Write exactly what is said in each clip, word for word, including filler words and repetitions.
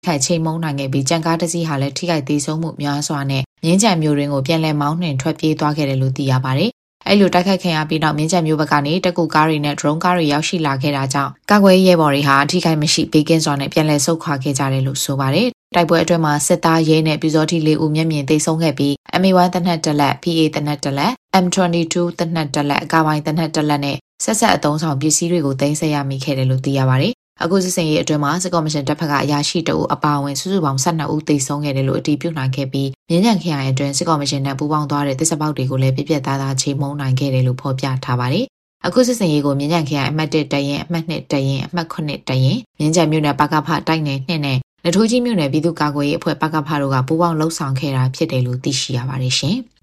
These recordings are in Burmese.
ခိုင်ချိန်မုံနိုင်ခဲ့ပြီးကြံကားတစ်စီးဟာလည်းထိခိုက်သေးဆုံးမှုများစွာနဲ့မြင်းကြံမျိုးရင်းကိုပြန်လည်မောင်းနှင်ထွက်ပြေးသွားခဲ့တယ်လို့သိရပါတယ်။အဲ့လိုတိုက်ခိုက်ခံရပြီးနောက်မြင်းကြံမျိုးဘက်ကနေတကူကားတွေနဲ့ drone ကားတွေရောက်ရှိလာခဲ့တာကြောင့်ကာကွယ်ရေးရဲဘော်တွေဟာထိခိုက်မရှိဘေးကင်းစွာနဲ့ပြန်လည်ဆုတ်ခွာခဲ့ကြတယ်လို့ဆိုပါတယ်။တိုက်ပွဲအတွင်းမှာစစ်သားရဲနဲ့ပြူစောတိလေးဦးမျက်မြင်သိမ်းဆုံးခဲ့ပြီး M A one တနက်တက်လက် P A တနက်တက်လက် M twenty-two တနက်တက်လက်အကာပိုင်းတနက်တက်လက်နဲ့ဆက်ဆက်အသုံးဆောင်ပစ္စည်းတွေကိုသိမ်းဆည်းရမိခဲ့တယ်လို့သိရပါတယ်။အခုစစ်စင်ရေးအတွင်းမှာစစ်ကော်မရှင်တပ်ဖက်ကအရာရှိတအုပ်အပါအဝင်စုစုပေါင်းtwelveဦးသေဆုံးခဲ့တယ်လို့အတည်ပြုနိုင်ခဲ့ပြီးမြင်းကြံခရိုင်အတွင်းစစ်ကော်မရှင်နဲ့ပူးပေါင်းသွားတဲ့တစ်စပေါက်တွေကိုလည်းပြပြသားသားချိန်မုံနိုင်ခဲ့တယ်လို့ဖော်ပြထားပါတယ်။အခုစစ်စင်ရေးကိုမြင်းကြံခရိုင်အမှတ်oneတရင်အမှတ်twoတရင်အမှတ်sevenတရင်မြင်းကြံမြို့နယ်ပကဖတိုက်နယ်twoနဲ့လက်ထိုးကြီးမြို့နယ်ပြည်သူ့ကာကွယ်ရေးအဖွဲ့ပကဖတို့ကပူးပေါင်းလှုပ်ဆောင်ခဲ့တာဖြစ်တယ်လို့သိရှိရပါတယ်ရှင်။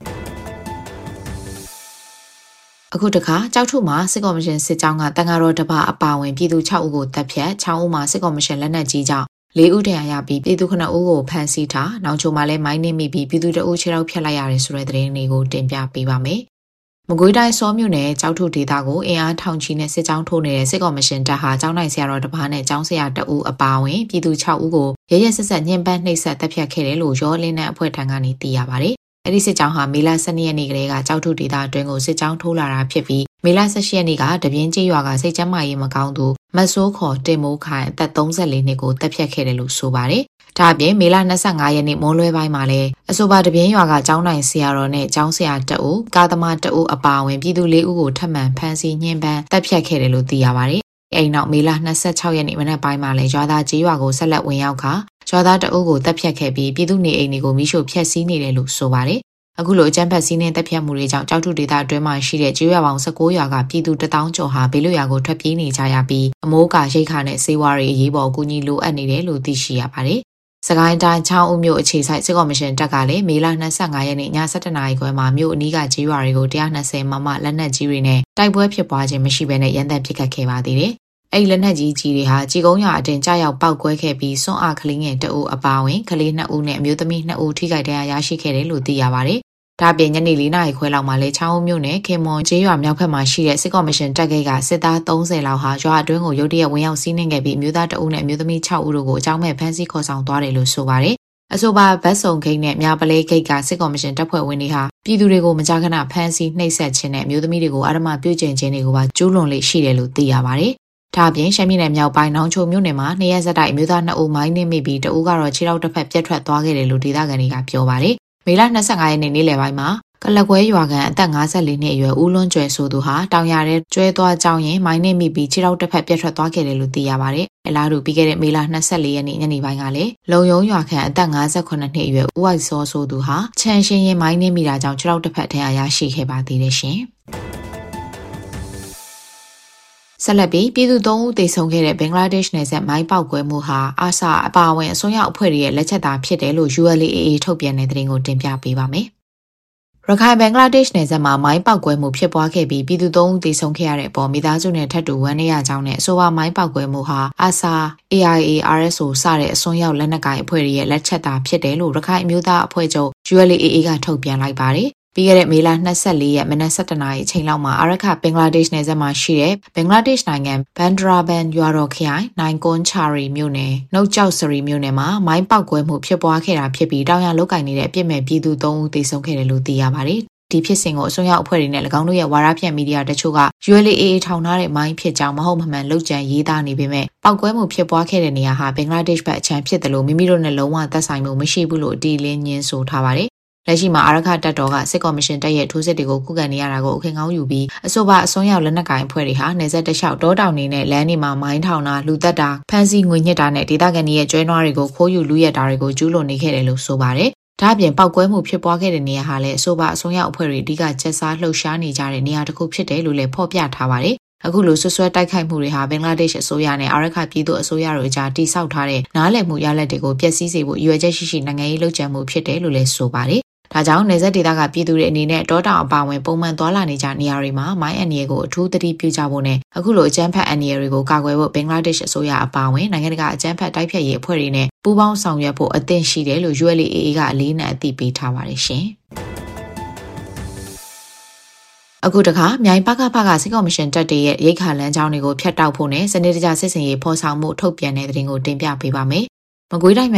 အခုတခါကြောက်ထုမှာစစ်ကော်မရှင်စစ်ကြောင်းကတန်ဃာတော်တပအပါဝင်ပြည်သူsixဦးကိုတပ်ဖြတ်sixဦးမှာစစ်ကော်မရှင်လက်နက်ကြီးကြောင့်fourဦးထံရပြီးပြည်သူnineဦးကိုဖမ်းဆီးထားနောက်ချိုမှာလည်းမိုင်းနှိမ့်မိပြီးပြည်သူtwoဦးခြေထောက်ဖြတ်လိုက်ရတယ်ဆိုတဲ့သတင်းတွေကိုတင်ပြပေးပါမယ်။မကွေးတိုင်းစောမြို့နယ်ကြောက်ထုဒေသကိုအင်အားထောင်ချီနဲ့စစ်ကြောင်းထိုးနေတဲ့စစ်ကော်မရှင်တပ်ဟာကျောင်းနိုင်ဆရာတော်တပနဲ့ကျောင်းဆရာtwoဦးအပါဝင်ပြည်သူsixဦးကိုရရဆက်ဆက်ညှဉ်းပန်းနှိပ်စက်တပ်ဖြတ်ခဲ့တယ်လို့ရောလင်းတဲ့အဖွဲ့ထံကနေသိရပါတယ်။အဲ့ဒီစစ်ကြောင်းဟာမေလtwelveရက်နေ့ကလေးကကြောက်ထုဒေသအတွင်းကိုစစ်ကြောင်းထိုးလာတာဖြစ်ပြီးမေလeighteenရက်နေ့ကတပြင်းကျေးရွာကစိတ်ကျမ်းမာရေးမကောင်းသူမဆိုးခေါ်တင်မိုးခိုင်အသက်thirty-fourနှစ်ကိုတပ်ဖြတ်ခဲ့တယ်လို့ဆိုပါတယ်။ဒါအပြင်မေလtwenty-fiveရက်နေ့မွန်းလွဲပိုင်းမှာလည်းအဆိုပါတပြင်းရွာကကျောင်းနိုင်ဆရာတော်နဲ့ကျောင်းဆရာတအုပ်ကာသမာတအုပ်အပါအဝင်ပြည်သူfourဦးကိုထပ်မံဖမ်းဆီးညှဉ်းပန်းတပ်ဖြတ်ခဲ့တယ်လို့သိရပါတယ်။အဲ့နောက်မေလtwenty-sixရက်နေ့မနက်ပိုင်းမှာလည်းရွာသားကျေးရွာကိုဆက်လက်ဝင်ရောက်ခါရွာသားတအုပ်ကိုတပ်ဖြတ်ခဲ့ပြီးပြည်သူနေအိမ်တွေကိုမိရှို့ဖျက်ဆီးနေတယ်လို့ဆိုပါတယ်။အခုလိုအကြမ်းဖက်စီးနှင်းတပ်ဖြတ်မှုတွေကြောင့်ကြောက်ထုဒေသအတွင်းမှာရှိတဲ့ကျေးရွာပေါင်းnineteenရွာကပြည်သူone thousandကျော်ဟာဘေးလွတ်ရာကိုထွက်ပြေးနေကြရပြီးအမိုးကာရိတ်ခါနဲ့ဆေးဝါးတွေအရေးပေါ်အကူအညီလိုအပ်နေတယ်လို့သိရှိရပါတယ်။စကိုင်းတိုင်းချောင်းဦးမြို့အခြေစိုက်စစ်ကော်မရှင်တပ်ကလည်းမေလtwenty-fiveရက်နေ့ညsevenနာရီခွဲမှာမြို့အနီးကကျေးရွာတွေကိုone twentyမမလက်နက်ကြီးတွေနဲ့တိုက်ပွဲဖြစ်ပွားခြင်းမရှိဘဲနဲ့ရန်တပ်ပစ်ခတ်ခဲ့ပါသေးတယ်။အဲ့ဒီလက်နက်ကြီးကြီးတွေဟာကြီးကုန်းရွာအတင်ကြားရောက်ပောက်ကွဲခဲ့ပြီးစွန့်အားကလေးငယ်twoဦးအပါအဝင်ကလေးtwoဦးနဲ့အမျိုးသမီးtwoဦးထိခိုက်ဒဏ်ရာရရှိခဲ့တယ်လို့သိရပါတယ်။ဒါပြင်ညနေfourနာရီခွဲလောက်မှာလဲချောင်းဦးမြို့နယ်ခင်မွန်ကျေးရွာမြောက်ဘက်မှာရှိတဲ့စစ်ကော်မရှင်တပ်ကကစစ်သားthirtyလောက်ဟာရွာအတွင်းကိုရုတ်တရက်ဝင်ရောက်စီးနှင်ခဲ့ပြီးအမျိုးသားtwoဦးနဲ့အမျိုးသမီးsixဦးတို့ကိုအကြောင်းမဲ့ဖမ်းဆီးခေါ်ဆောင်သွားတယ်လို့ဆိုပါတယ်။အဆိုပါဗတ်စုံဂိတ်နဲ့မြပလဲဂိတ်ကစစ်ကော်မရှင်တပ်ဖွဲ့ဝင်တွေဟာပြည်သူတွေကိုမကြာခဏဖမ်းဆီးနှိပ်စက်ခြင်းနဲ့အမျိုးသမီးတွေကိုအာဓမပြုကျင့်ခြင်းတွေကိုပါကျူးလွန်လေရှိတယ်လို့သိရပါတယ်။ဒါပြင်ရှမ်းပြည်နယ်မြောက်ပိုင်းနောင်ချိုမြို့နယ်မှာနှစ်ရက်ဆက်တိုက်အမျိုးသားtwoဦးမိုင်းနှိမ့်မိပြီးတဦးကတော့ခြေထောက်တစ်ဖက်ပြတ်ထွက်သွားခဲ့တယ်လို့ဒေသခံတွေကပြောပါတယ်။မေလtwenty-fiveရက်နေ့နေ့လယ်ပိုင်းမှာကလကွဲရွာကန်အသက်fifty-fourနှစ်အရွယ်ဦးလွန်းကျွယ်ဆိုသူဟာတောင်ရတဲ့ကျွဲသွားကြောင်းရင်မိုင်းနှိမ့်မိပြီးခြေထောက်တစ်ဖက်ပြတ်ထွက်သွားခဲ့တယ်လို့သိရပါတယ်။အလားတူပြီးခဲ့တဲ့မေလtwenty-fourရက်နေ့ညနေပိုင်းကလည်းလုံယုံရွာကန်အသက်fifty-sevenနှစ်အရွယ်ဦးဝိုက်စောဆိုသူဟာချန်ရှင်းရင်မိုင်းနှိမ့်မိတာကြောင့်ခြေထောက်တစ်ဖက်ထရရရှိခဲ့ပါသေးတယ်ရှင်။ဆက်လက်ပြီးပြည်သူthreeဦးသေဆုံးခဲ့တဲ့ဘင်္ဂလားဒေ့ရှ်နယ်စပ်မိုင်းပေါက်ကွဲမှုဟာအာဆာအပါအဝင်အစွန်းရောက်အဖွဲ့တွေရဲ့လက်ချက်သာဖြစ်တယ်လို့ U L A A ထုတ်ပြန်တဲ့သတင်းကိုတင်ပြပေးပါမယ်။ရခိုင်ဘင်္ဂလားဒေ့ရှ်နယ်စပ်မှာမိုင်းပေါက်ကွဲမှုဖြစ်ပွားခဲ့ပြီးပြည်သူthreeဦးသေဆုံးခဲ့ရတဲ့အပေါ်မိသားစုနဲ့ထပ်တူဝမ်းနည်းရကြောင်းနဲ့အဆိုပါမိုင်းပေါက်ကွဲမှုဟာအာဆာ A I A R S O စတဲ့အစွန်းရောက်လက်နက်ကိုင်အဖွဲ့တွေရဲ့လက်ချက်သာဖြစ်တယ်လို့ရခိုင်အမျိုးသားအဖွဲ့ချုပ် U L A A ကထုတ်ပြန်လိုက်ပါတယ်။ပြီးခဲ့တဲ့မေလtwenty-fourရက်မနက်sevenနာရီအချိန်လောက်မှာအာရခဘင်္ဂလားဒေ့ရှ်နယ်စပ်မှာရှိတဲ့ဘင်္ဂလားဒေ့ရှ်နိုင်ငံဘန်ဒရာဘန်ရွာတော်ခရိုင်နိုင်ကွန်ချာရီမြို့နယ်နှုတ်ကျောက်စရီမြို့နယ်မှာမိုင်းပေါက်ကွဲမှုဖြစ်ပွားခဲ့တာဖြစ်ပြီးတောင်ရလောက်ကင်နေတဲ့အပြစ်မဲ့ပြည်သူthreeဦးသေဆုံးခဲ့တယ်လို့သိရပါတယ်။ဒီဖြစ်စဉ်ကိုအစွန်းရောက်အဖွဲ့တွေနဲ့၎င်းတို့ရဲ့ဝါဒဖြန့်မီဒီယာတချို့က U L A A ထောင်ထားတဲ့မိုင်းဖြစ်ကြောင်းမဟုတ်မမှန်လုပ်ကြံရေးသားနေပေမဲ့ပောက်ကွဲမှုဖြစ်ပွားခဲ့တဲ့နေရာဟာဘင်္ဂလားဒေ့ရှ်ဘက်အချမ်းဖြစ်တယ်လို့မိမိတို့နဲ့လုံးဝသက်ဆိုင်မှုမရှိဘူးလို့အတီးလင်းညင်းဆိုထားပါတယ်။လက်ရှိမှာအာရခတပ်တော်ကစစ်ကော်မရှင်တပ်ရဲ့ထိုးစစ်တွေကိုခုခံနေရတာကိုအခင်ကောင်းယူပြီးအဆိုပါအစွန်းရောက်လက်နက်ကိုင်အဖွဲ့တွေဟာနေဆက်တလျှောက်တောတောင်နေနဲ့လမ်းတွေမှာမိုင်းထောင်တာလူသက်တာဖမ်းဆီးငွေညှစ်တာနဲ့ဒေသခံတွေရဲ့ကျွဲနွားတွေကိုခိုးယူလူရက်တာတွေကိုကျူးလွန်နေခဲ့တယ်လို့ဆိုပါတယ်။ဒါ့အပြင်ပောက်ကွဲမှုဖြစ်ပွားခဲ့တဲ့နေရာဟာလည်းအဆိုပါအစွန်းရောက်အဖွဲ့တွေအဓိကချက်စားလှုပ်ရှားနေကြတဲ့နေရာတစ်ခုဖြစ်တယ်လို့လည်းဖော်ပြထားပါတယ်။အခုလိုဆွဆွဲတိုက်ခိုက်မှုတွေဟာဘင်္ဂလားဒေ့ရှ်အစိုးရနဲ့အာရခပြည်သူအစိုးရတို့ကြားတိစောက်ထားတဲ့နားလည်မှုရလဒ်တွေကိုပျက်စီးစေဖို့ရည်ရွယ်ချက်ရှိရှိနိုင်ငံရေးလှုပ်ကြံမှုဖြစ်တယ်လို့လည်းဆိုပါတယ်။ဒါကြောင့်နယ်စပ်ဒေသကပြည်သူတွေအနေနဲ့တောတောင်အပါအဝင်ပုံမှန်သွားလာနေကြနေရာတွေမှာမိုင်းအန်ရီကိုအထူးသတိပြုကြဖို့နဲ့အခုလိုအကြမ်းဖက်အန်ရီတွေကိုကာကွယ်ဖို့ဘင်္ဂလားဒေ့ရှ်အစိုးရအပါအဝင်နိုင်ငံတကာအကြမ်းဖက်တိုက်ဖျက်ရေးအဖွဲ့တွေနဲ့ပူးပေါင်းဆောင်ရွက်ဖို့အသင့်ရှိတယ်လို့ U L A A ကအလေးနက်အသိပေးထားပါတယ်ရှင်။အခုတခါမြိုင်ပကဖကစစ်ကော်မရှင်တပ်တွေရဲ့ရိတ်ခါလမ်းကြောင်းတွေကိုဖျက်တောက်ဖို့နဲ့စနစ်တကျစစ်စင်ရေးဖော်ဆောင်မှုထုတ်ပြန်တဲ့သတင်းကိုတင်ပြပေးပါမယ်မကွေးတိုင်း